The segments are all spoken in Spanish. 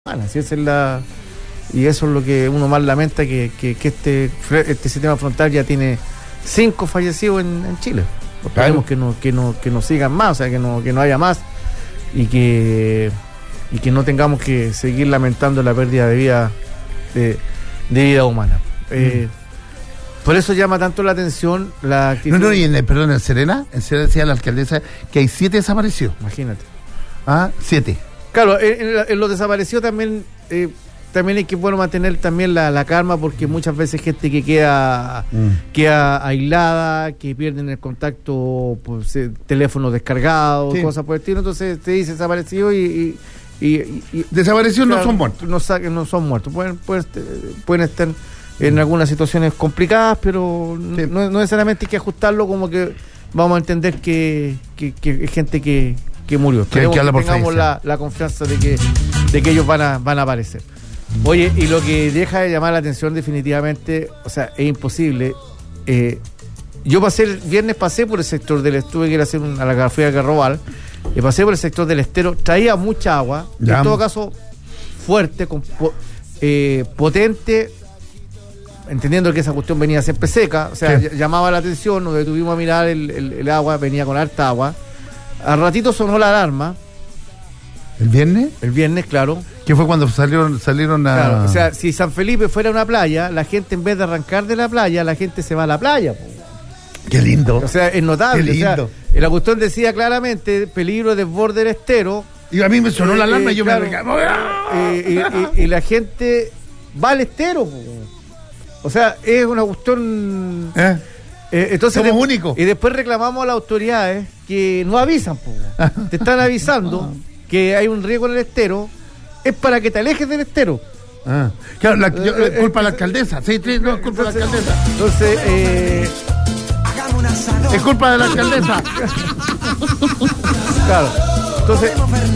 Así esa es y eso es lo que uno más lamenta, que este sistema frontal ya tiene 5 fallecidos en Chile. Esperemos que no sigan más, o sea, que no haya más y que no tengamos que seguir lamentando la pérdida de vida humana. Por eso llama tanto la atención la actitud. En Serena decía la alcaldesa que hay 7 desaparecidos. Imagínate. 7. Claro, en los desaparecidos también hay que mantener también la calma, porque muchas veces gente que queda aislada, que pierden el contacto, pues, teléfonos descargados, sí, cosas por el estilo. Entonces te dice desaparecido y desaparecidos, claro, no son muertos. No son muertos. Pueden estar en algunas situaciones complicadas, pero sí, no necesariamente hay que ajustarlo como que vamos a entender que es gente que murió. Esperemos que tengamos la confianza de que ellos van a aparecer. Oye, y lo que deja de llamar la atención definitivamente, o sea, es imposible. Yo el viernes pasé por el sector tuve que ir a hacer la grafía de Carrobal, y pasé por el sector del Estero, traía mucha agua, ya, en todo caso fuerte, potente, entendiendo que esa cuestión venía siempre seca, o sea, sí, llamaba la atención, nos detuvimos a mirar el agua, venía con harta agua. Al ratito sonó la alarma. ¿El viernes? El viernes, claro. ¿Qué fue cuando salieron a...? Claro, o sea, si San Felipe fuera una playa, la gente, en vez de arrancar de la playa, la gente se va a la playa. ¡Qué lindo! O sea, es notable. Qué lindo. O sea, la cuestión decía claramente, peligro de desborde del Estero. Y a mí me sonó la alarma y yo, claro, y la gente va al Estero. O sea, es una cuestión... Entonces somos únicos. Y después reclamamos a las autoridades que no avisan, te están avisando que hay un riesgo en el Estero, es para que te alejes del Estero. Claro, culpa de la alcaldesa. Sí, no, es culpa de la alcaldesa. Entonces, es culpa de la alcaldesa. Claro. Entonces,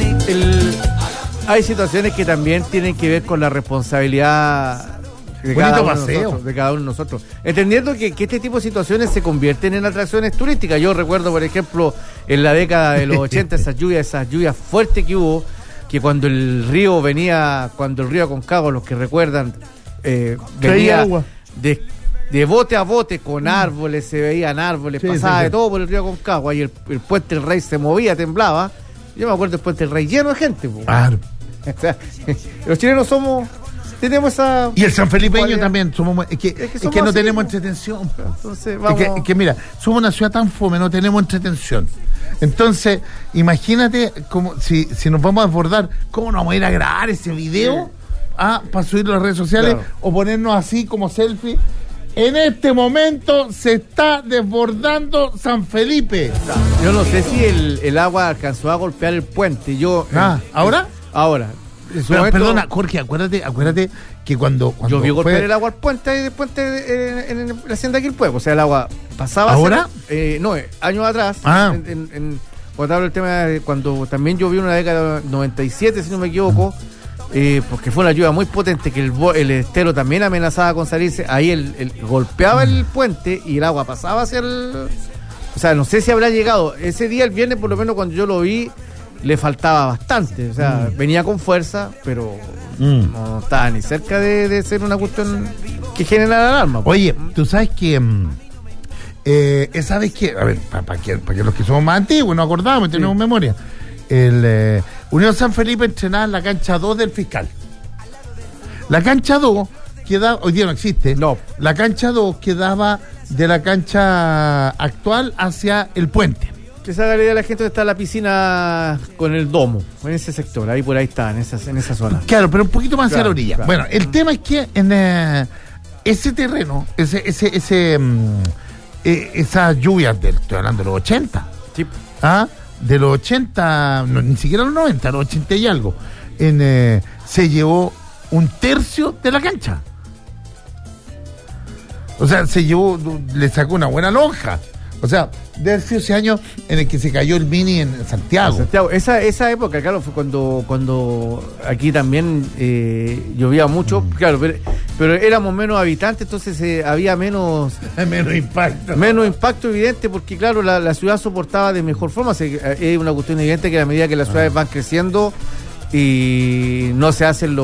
hay situaciones que también tienen que ver con la responsabilidad de cada uno de nosotros, entendiendo que este tipo de situaciones se convierten en atracciones turísticas. Yo recuerdo, por ejemplo, en la década de los 80, esas lluvias fuertes que hubo, que cuando el río Aconcagua, los que recuerdan, venía agua de bote a bote con árboles, se veían árboles, sí, pasaba de todo por el río Aconcagua, y el puente del Rey se movía, temblaba. Yo me acuerdo del puente del Rey lleno de gente. Claro. O sea, los chilenos tenemos esa... Y el sanfelipeño también, es que no tenemos entretención. Entonces, vamos... Es que mira, somos una ciudad tan fome, no tenemos entretención. Entonces, imagínate como si nos vamos a desbordar, ¿cómo nos vamos a ir a grabar ese video para subirlo a las redes sociales, claro, o ponernos así como selfie? En este momento se está desbordando San Felipe. Yo no sé si el agua alcanzó a golpear el puente. ¿Ahora? Ahora. Pero, perdona, Jorge, acuérdate que cuando yo vi golpear el agua al puente en la hacienda aquí el pueblo. O sea, el agua pasaba. ¿Ahora? Años atrás. Cuando hablo del tema de cuando también llovió en la década de 97, si no me equivoco, porque fue una lluvia muy potente, que el Estero también amenazaba con salirse. Ahí golpeaba el puente y el agua pasaba hacia el... O sea, no sé si habrá llegado. Ese día, el viernes, por lo menos cuando yo lo vi, le faltaba bastante, o sea, venía con fuerza, pero no estaba ni cerca de ser una cuestión que genera la alarma. Oye, tú sabes que ¿sabes qué? A ver, para que los que somos más antiguos nos acordamos y tenemos memoria. El Unión San Felipe entrenaba en la cancha 2 del Fiscal. La cancha 2 quedaba, hoy día no existe. No. La cancha 2 quedaba de la cancha actual hacia el puente. Que se haga la idea de la gente, donde está la piscina con el domo, en ese sector, ahí por ahí está, en esa zona. Claro, pero un poquito más, claro, hacia la orilla. Claro. Bueno, el tema es que en ese terreno, esas lluvias estoy hablando de los 80. Sí. De los 80, no, ni siquiera los 90, los 80 y algo. Se llevó 1/3 de la cancha. O sea, le sacó una buena lonja. O sea, de ese año en el que se cayó el Mini en Santiago. Esa época, claro, fue cuando aquí también llovía mucho, claro, pero éramos menos habitantes, entonces había menos impacto. Menos impacto evidente, porque claro, la ciudad soportaba de mejor forma. Es una cuestión evidente que a medida que las ciudades van creciendo, y no se hacen